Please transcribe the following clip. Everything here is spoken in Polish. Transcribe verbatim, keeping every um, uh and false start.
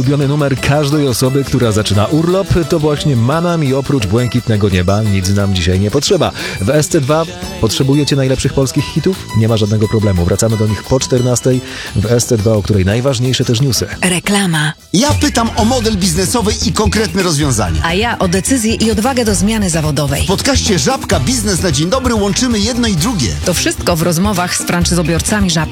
ulubiony numer każdej osoby, która zaczyna urlop, to właśnie Manam i oprócz błękitnego nieba nic nam dzisiaj nie potrzeba. W S C dwa potrzebujecie najlepszych polskich hitów? Nie ma żadnego problemu. Wracamy do nich po czternastej w S C dwa, o której najważniejsze też newsy. Reklama. Ja pytam o model biznesowy i konkretne rozwiązania. A ja o decyzję i odwagę do zmiany zawodowej. W podcaście Żabka Biznes na Dzień Dobry łączymy jedno i drugie. To wszystko w rozmowach z franczyzobiorcami Żabki.